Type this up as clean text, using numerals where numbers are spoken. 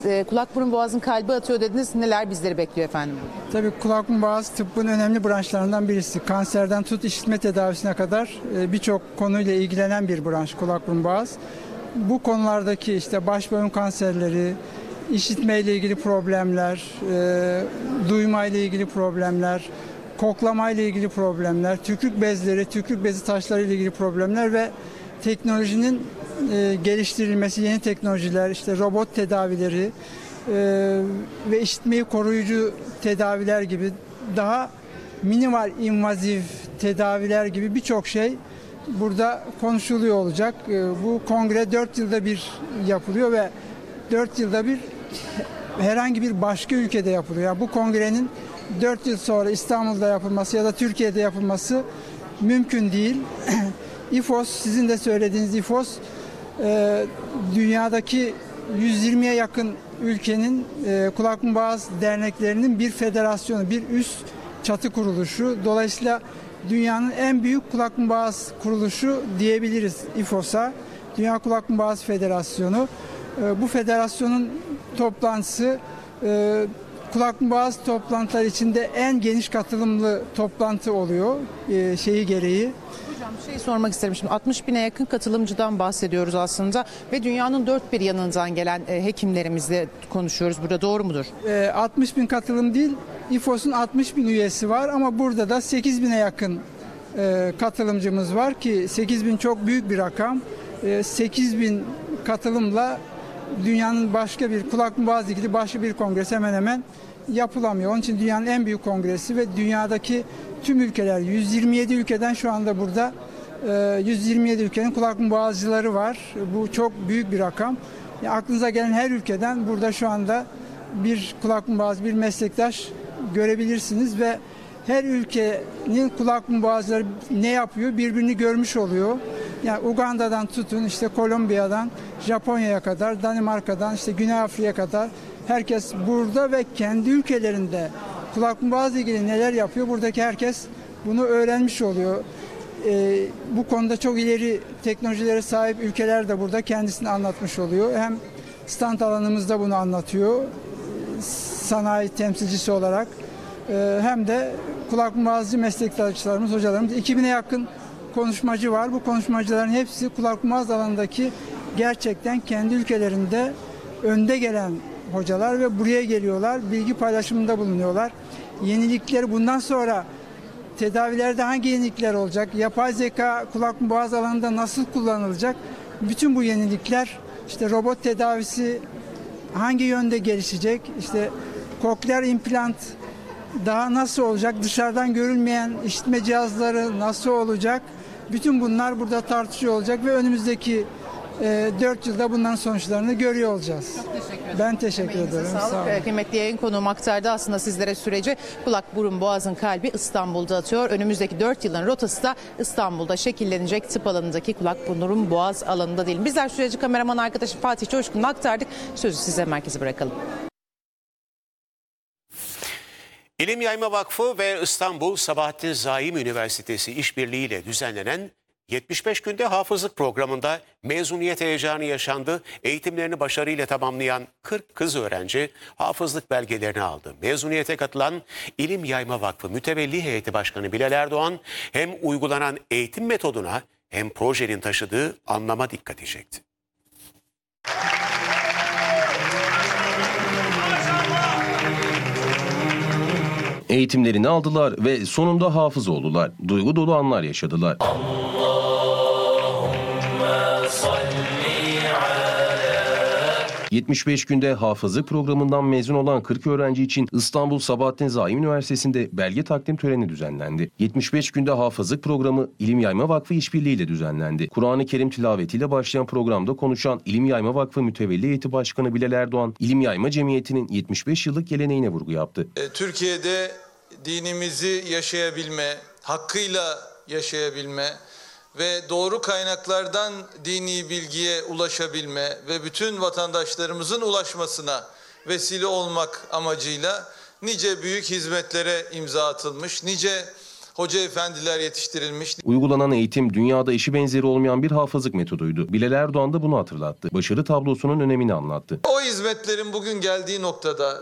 Kulak burun boğazın kalbi atıyor dediniz. Neler bizleri bekliyor efendim? Tabii kulak burun boğaz tıbbın önemli branşlarından birisi. Kanserden tut işitme tedavisine kadar birçok konuyla ilgilenen bir branş kulak burun boğaz. Bu konulardaki işte baş boyun kanserleri, işitme ile ilgili problemler, duyma ile ilgili problemler, koklama ile ilgili problemler, tükürük bezleri, tükürük bezi taşları ile ilgili problemler ve teknolojinin geliştirilmesi, yeni teknolojiler, işte robot tedavileri ve işitmeyi koruyucu tedaviler gibi daha minimal invaziv tedaviler gibi birçok şey burada konuşuluyor olacak. Bu kongre 4 yılda bir yapılıyor ve 4 yılda bir herhangi bir başka ülkede yapılıyor. Yani bu kongrenin 4 yıl sonra İstanbul'da yapılması ya da Türkiye'de yapılması mümkün değil. İFOS, sizin de söylediğiniz İFOS, dünyadaki 120'ye yakın ülkenin kulak burun boğaz derneklerinin bir federasyonu, bir üst çatı kuruluşu. Dolayısıyla dünyanın en büyük kulak burun boğaz kuruluşu diyebiliriz İFOS'a. Dünya Kulak burun boğaz Federasyonu. Bu federasyonun toplantısı kulak burun boğaz toplantıları içinde en geniş katılımlı toplantı oluyor şeyi gereği. Hocam bir şey sormak isterim. Şimdi 60 bine yakın katılımcıdan bahsediyoruz aslında ve dünyanın dört bir yanından gelen hekimlerimizle konuşuyoruz. Burada doğru mudur? 60 bin katılım değil, İFOS'un 60 bin üyesi var ama burada da 8 bine yakın katılımcımız var ki 8 bin çok büyük bir rakam. 8 bin katılımla dünyanın başka bir kulak burun boğaz ilgili başka bir kongresi hemen hemen yapılamıyor. Onun için dünyanın en büyük kongresi ve dünyadaki tüm ülkeler, 127 ülkeden şu anda burada 127 ülkenin kulak burun boğazcıları var. Bu çok büyük bir rakam. Yani aklınıza gelen her ülkeden burada şu anda bir kulak burun boğaz, bir meslektaş görebilirsiniz ve her ülkenin kulak burun boğazları ne yapıyor birbirini görmüş oluyor. Yani Uganda'dan tutun işte Kolombiya'dan Japonya'ya kadar, Danimarka'dan işte Güney Afrika'ya kadar herkes burada ve kendi ülkelerinde kulak burun boğaz ilgili neler yapıyor buradaki herkes bunu öğrenmiş oluyor. Bu konuda çok ileri teknolojilere sahip ülkeler de burada kendisini anlatmış oluyor. Hem stand alanımızda bunu anlatıyor sanayi temsilcisi olarak hem de kulak burun boğazcı meslektaşlarımız, hocalarımız 2000'e yakın konuşmacı var. Bu konuşmacıların hepsi kulak burun boğaz alanındaki gerçekten kendi ülkelerinde önde gelen hocalar ve buraya geliyorlar. Bilgi paylaşımında bulunuyorlar. Yenilikleri bundan sonra tedavilerde hangi yenilikler olacak? Yapay zeka kulak burun boğaz alanında nasıl kullanılacak? Bütün bu yenilikler işte robot tedavisi hangi yönde gelişecek? İşte kokleer implant daha nasıl olacak? Dışarıdan görülmeyen işitme cihazları nasıl olacak? Bütün bunlar burada tartışıyor olacak ve önümüzdeki 4 yılda bunların sonuçlarını görüyor olacağız. Çok teşekkür ederim. Ben teşekkür ederim. Sağ olun. Kıymetli yayın konuğum aktardı aslında sizlere süreci. Kulak burun boğazın kalbi İstanbul'da atıyor. Önümüzdeki 4 yılın rotası da İstanbul'da şekillenecek, tıp alanındaki kulak burun boğaz alanında değil. Bizler süreci kameraman arkadaşım Fatih Coşkun'la aktardık. Sözü size merkeze bırakalım. İlim Yayma Vakfı ve İstanbul Sabahattin Zaim Üniversitesi işbirliğiyle düzenlenen 75 günde hafızlık programında mezuniyet heyecanı yaşandı. Eğitimlerini başarıyla tamamlayan 40 kız öğrenci hafızlık belgelerini aldı. Mezuniyete katılan İlim Yayma Vakfı Mütevelli Heyeti Başkanı Bilal Erdoğan hem uygulanan eğitim metoduna hem projenin taşıdığı anlama dikkati çekti. Eğitimlerini aldılar ve sonunda hafız oldular. Duygu dolu anlar yaşadılar. 75 günde hafızlık programından mezun olan 40 öğrenci için İstanbul Sabahattin Zaim Üniversitesi'nde belge takdim töreni düzenlendi. 75 günde hafızlık programı İlim Yayma Vakfı işbirliğiyle düzenlendi. Kur'an-ı Kerim tilavetiyle başlayan programda konuşan İlim Yayma Vakfı Mütevelli Heyeti Başkanı Bilal Erdoğan, İlim Yayma Cemiyeti'nin 75 yıllık geleneğine vurgu yaptı. Türkiye'de dinimizi yaşayabilme, hakkıyla yaşayabilme ve doğru kaynaklardan dini bilgiye ulaşabilme ve bütün vatandaşlarımızın ulaşmasına vesile olmak amacıyla nice büyük hizmetlere imza atılmış, nice hoca efendiler yetiştirilmiş. Uygulanan eğitim dünyada eşi benzeri olmayan bir hafızlık metoduydu. Bilal Erdoğan da bunu hatırlattı. Başarı tablosunun önemini anlattı. O hizmetlerin bugün geldiği noktada